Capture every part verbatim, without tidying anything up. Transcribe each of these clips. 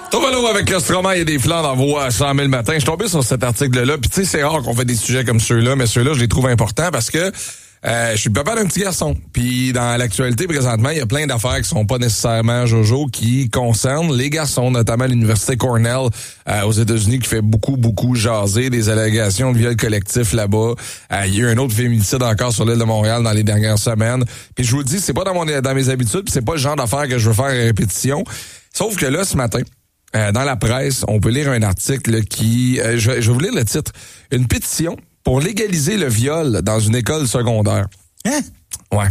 Tourvalo avec le Stromae et des flancs dans vos cent mille matin. Je suis tombé sur cet article-là. Puis tu sais, c'est rare qu'on fait des sujets comme ceux-là, mais ceux-là, je les trouve importants parce que euh, je suis le papa d'un petit garçon. Puis dans l'actualité, présentement, il y a plein d'affaires qui sont pas nécessairement Jojo, qui concernent les garçons, notamment l'université Cornell euh, aux États-Unis, qui fait beaucoup, beaucoup jaser, des allégations de viol collectif là-bas. Euh, il y a eu un autre féminicide encore sur l'île de Montréal dans les dernières semaines. Puis je vous le dis, c'est pas dans, mon, dans mes habitudes, puis c'est pas le genre d'affaires que je veux faire à répétition. Sauf que là, ce matin, Euh, dans la presse, on peut lire un article qui... Euh, je, je vais vous lire le titre. Une pétition pour légaliser le viol dans une école secondaire. Hein? Ouais.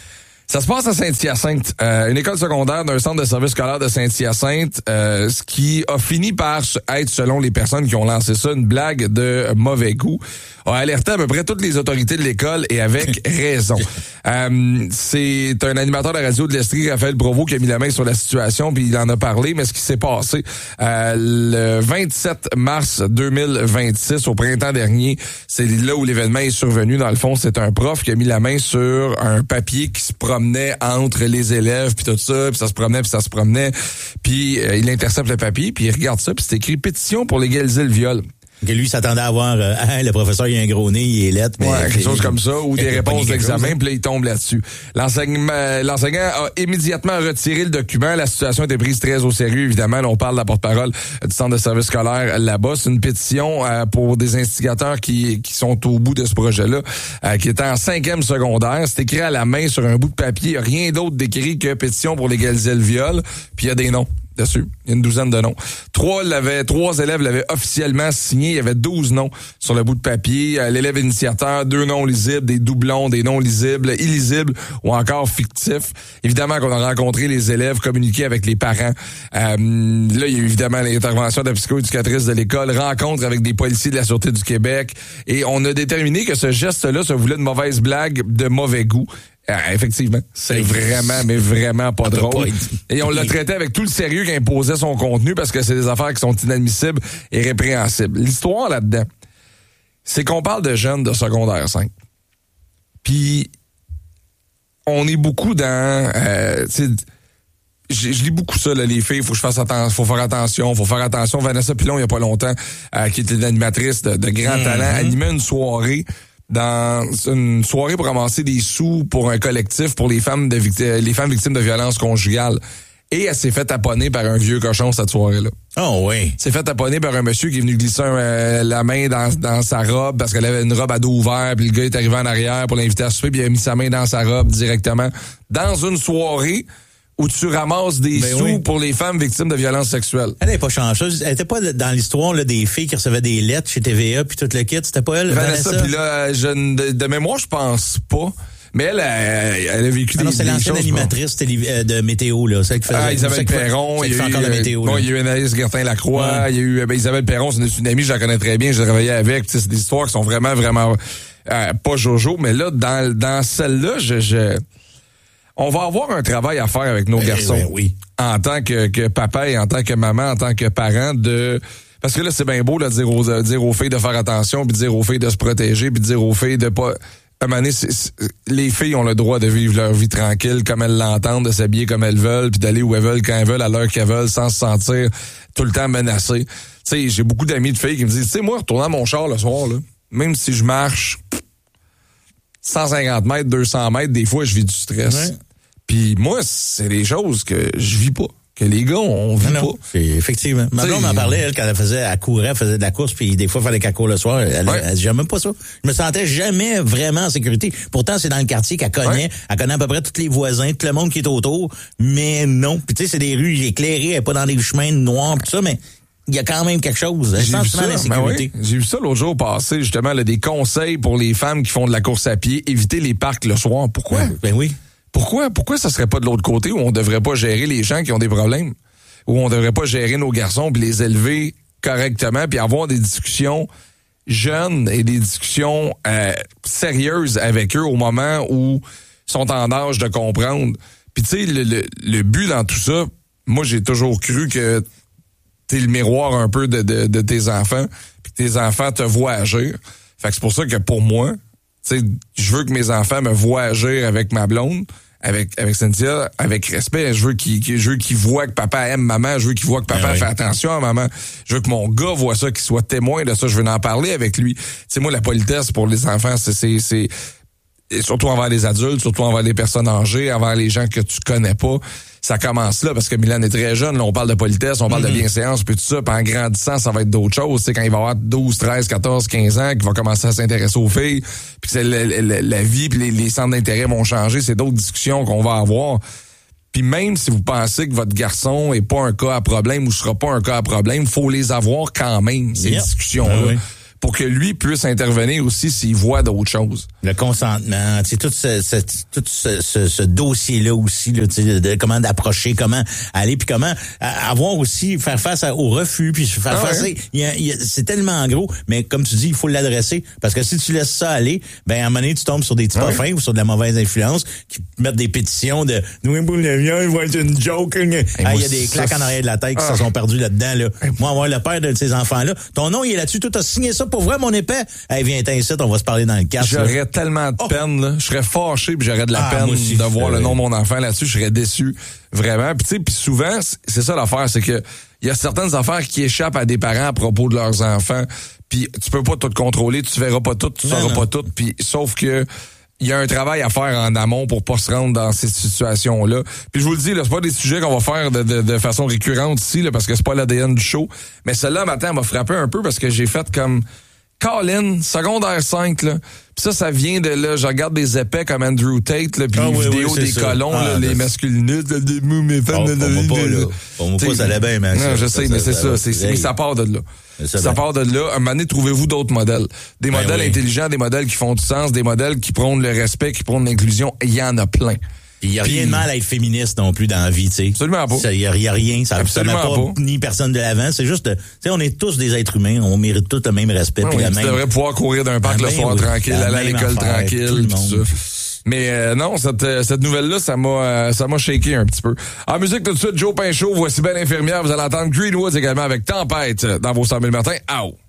Ça se passe à Saint-Hyacinthe, euh, une école secondaire d'un centre de service scolaire de Saint-Hyacinthe, euh, ce qui a fini par être, selon les personnes qui ont lancé ça, une blague de mauvais goût, a alerté à peu près toutes les autorités de l'école et avec raison. Euh, c'est un animateur de radio de l'Estrie, Raphaël Provost, qui a mis la main sur la situation, puis il en a parlé, mais ce qui s'est passé euh, le vingt-sept mars deux mille vingt-six, au printemps dernier, c'est là où l'événement est survenu. Dans le fond, c'est un prof qui a mis la main sur un papier qui se promenait entre les élèves, puis tout ça, puis ça se promenait, puis ça se promenait, puis euh, il intercepte le papier, puis il regarde ça, puis c'est écrit « Pétition pour légaliser le viol ». Que lui s'attendait à voir euh, ah, le professeur il a un gros nez, il est lettre. Ouais, quelque chose comme ça, ou des réponses d'examen, puis là, il tombe là-dessus. L'enseignement, l'enseignant a immédiatement retiré le document. La situation a été prise très au sérieux, évidemment. Là, on parle de la porte-parole du centre de service scolaire là-bas. C'est une pétition euh, pour des instigateurs qui qui sont au bout de ce projet-là, euh, qui est en cinquième secondaire. C'est écrit à la main sur un bout de papier. Il n'y a rien d'autre d'écrit que pétition pour légaliser le viol. Puis il y a des noms dessus. Il y a une douzaine de noms. Trois l'avaient, trois élèves l'avaient officiellement signé. Il y avait douze noms sur le bout de papier. Euh, l'élève initiateur, deux noms lisibles, des doublons, des noms lisibles, illisibles ou encore fictifs. Évidemment qu'on a rencontré les élèves, communiqué avec les parents. Euh, là, il y a eu évidemment l'intervention de la psycho-éducatrice de l'école, rencontre avec des policiers de la Sûreté du Québec. Et on a déterminé que ce geste-là se voulait une mauvaise blague de mauvais goût. Ah, effectivement, c'est vraiment, mais vraiment pas drôle. Et on l'a traité avec tout le sérieux qu'imposait son contenu parce que c'est des affaires qui sont inadmissibles et répréhensibles. L'histoire là-dedans, c'est qu'on parle de jeunes de secondaire cinq. Puis, on est beaucoup dans... Euh, je, je lis beaucoup ça, là, les filles, faut que je fasse attention, faut faire attention, faut faire attention. Vanessa Pilon, il y a pas longtemps, euh, qui était une animatrice de, de grand mm-hmm. talent, animait une soirée dans une soirée pour ramasser des sous pour un collectif pour les femmes de victi- les femmes victimes de violences conjugales. Et elle s'est fait taponner par un vieux cochon cette soirée-là. Oh oui. S'est fait taponner par un monsieur qui est venu glisser un, euh, la main dans, dans sa robe parce qu'elle avait une robe à dos ouvert, puis le gars est arrivé en arrière pour l'inviter à souper, puis il a mis sa main dans sa robe directement dans une soirée où tu ramasses des ben sous oui. pour les femmes victimes de violences sexuelles. Elle n'est pas chanceuse. Elle était pas dans l'histoire là, des filles qui recevaient des lettres chez T V A puis tout le kit. C'était pas elle, Vanessa? Vanessa, puis là, je, de, de mémoire, je pense pas. Mais elle, elle, elle a vécu ah non, des, c'est des l'ancienne choses. animatrice télé, de météo, là. Celle qui faisait, ah, Isabelle Perron. Celle qui fait il y a eu, encore la météo. Bon, il y a eu Anaïs Gertin-Lacroix. Ouais. Il y a eu ben, Isabelle Perron, c'est une amie, je la connais très bien, j'ai travaillé avec. C'est des histoires qui sont vraiment, vraiment euh, pas Jojo. Mais là, dans, dans celle-là, je... je on va avoir un travail à faire avec nos ben, garçons. Ben, oui. En tant que, que papa et en tant que maman, en tant que parent, de... Parce que là, c'est bien beau de dire aux, de dire aux filles de faire attention, puis de dire aux filles de se protéger, puis de dire aux filles de pas... À un moment donné, c'est, c'est, les filles ont le droit de vivre leur vie tranquille, comme elles l'entendent, de s'habiller comme elles veulent, puis d'aller où elles veulent, quand elles veulent, à l'heure qu'elles veulent, sans se sentir tout le temps menacées. Tu sais, j'ai beaucoup d'amis de filles qui me disent, tu sais, moi, retournant mon char le soir, là, même si je marche cent cinquante mètres, deux cents mètres, des fois, je vis du stress. Ouais. Puis moi, c'est des choses que je vis pas. Que les gars, on vit non, pas. C'est, effectivement. Ma blonde m'en parlait, elle, quand elle faisait, elle courait, elle faisait de la course, puis des fois, il fallait qu'elle court le soir. Elle, ouais. elle, elle j'aime même pas ça. Je me sentais jamais vraiment en sécurité. Pourtant, c'est dans le quartier qu'elle connaît. Ouais. Elle connaît à peu près tous les voisins, tout le monde qui est autour. Mais non. Puis tu sais, c'est des rues éclairées, elle est pas dans des chemins noirs, tout ça, mais il y a quand même quelque chose. J'ai vu, ça, ben oui. J'ai vu ça l'autre jour passer, justement, là, des conseils pour les femmes qui font de la course à pied, éviter les parcs le soir. Pourquoi? Ben, ben oui. Pourquoi? Pourquoi ça serait pas de l'autre côté où on devrait pas gérer les gens qui ont des problèmes? Où on devrait pas gérer nos garçons puis les élever correctement puis avoir des discussions jeunes et des discussions euh, sérieuses avec eux au moment où ils sont en âge de comprendre. Puis tu sais, le, le, le but dans tout ça, moi j'ai toujours cru que t'es le miroir un peu de, de, de tes enfants puis que tes enfants te voient agir. Fait que c'est pour ça que pour moi, tu sais, je veux que mes enfants me voient agir avec ma blonde, avec avec Cynthia, avec respect. Je veux qu'il je veux qu'il voit que papa aime maman, je veux qu'il voit que papa ben oui. fait attention à maman. Je veux que mon gars voit ça, qu'il soit témoin de ça. Je veux en parler avec lui. Tu sais, moi, la politesse pour les enfants, c'est c'est c'est et surtout envers les adultes, surtout envers les personnes âgées, envers les gens que tu connais pas. Ça commence là, parce que Milan est très jeune. Là, on parle de politesse, on parle mm-hmm. de bienséance, puis tout ça. Puis en grandissant, ça va être d'autres choses. C'est quand il va avoir douze, treize, quatorze, quinze ans, qu'il va commencer à s'intéresser aux filles, puis que c'est la, la, la vie, puis les, les centres d'intérêt vont changer. C'est d'autres discussions qu'on va avoir. Puis même si vous pensez que votre garçon est pas un cas à problème ou sera pas un cas à problème, faut les avoir quand même, ces yep. discussions-là. Ah oui. Pour que lui puisse intervenir aussi s'il voit d'autres choses. Le consentement, tu sais, tout ce, ce, tout ce, ce, ce dossier-là aussi, là, tu sais, de, de comment d'approcher, comment aller, puis comment avoir aussi, faire face à, au refus, puis faire ah face, ouais. il y a, il y a, c'est tellement gros, mais comme tu dis, il faut l'adresser, parce que si tu laisses ça aller, ben, à un moment donné, tu tombes sur des petits ah pas ouais. fins ou sur de la mauvaise influence, qui mettent des pétitions de, nous, pour le vieux, il va être une joke. Ah, il y a des claques en arrière de la tête qui ah. se sont perdus là-dedans, là. Moi, avoir le père de ces enfants-là, ton nom, il est là-dessus, toi, t'as signé ça pour vrai, mon épais? Hey, viens ici, on va se parler dans le casque. J'aurais là. tellement de peine, là. Je serais fâché puis j'aurais de la ah, peine aussi, de voir euh... le nom de mon enfant là-dessus. Je serais déçu, vraiment. Puis tu sais, puis souvent, c'est ça l'affaire, c'est que il y a certaines affaires qui échappent à des parents à propos de leurs enfants. Puis tu peux pas tout contrôler, tu verras pas tout, tu non, sauras non. pas tout. Puis sauf que il y a un travail à faire en amont pour pas se rendre dans ces situations-là. Puis je vous le dis, là, c'est pas des sujets qu'on va faire de, de, de façon récurrente ici, là, parce que c'est pas l'A D N du show. Mais celle-là, matin, m'a frappé un peu parce que j'ai fait comme Colin, secondaire cinq, là. Pis ça, ça vient de là, je regarde des épais comme Andrew Tate, là, pis ah, les oui, vidéos oui, des ça. colons, ah, là, les masculinistes, des mous, mes femmes, oh, de pas, là. Pour moi, pas, ça allait bien, mais non, ça, je sais, ça, mais ça, c'est ça, ça, c'est, c'est, mais ça part de là. Ça, ça part de là. Un moment donné, trouvez-vous d'autres modèles. Des ben modèles oui. intelligents, des modèles qui font du sens, des modèles qui prônent le respect, qui prônent l'inclusion. Il y en a plein. Il n'y a rien de mal à être féministe non plus dans la vie, tu sais. Absolument pas. Il n'y a, a rien, ça ne met pas, pas ni personne de l'avant. C'est juste, tu sais, on est tous des êtres humains, on mérite tous le même respect. Oui, puis la tu même, devrais pouvoir courir d'un parc le soir oui, tranquille, aller à l'école affaire, tranquille, tout, tout ça. Mais euh, non, cette, cette nouvelle-là, ça m'a euh, ça m'a shaké un petit peu. En musique, tout de suite, Joe Pinchot, voici Belle Infirmière. Vous allez entendre Greenwoods également avec Tempête dans vos cent mille matins. Ow!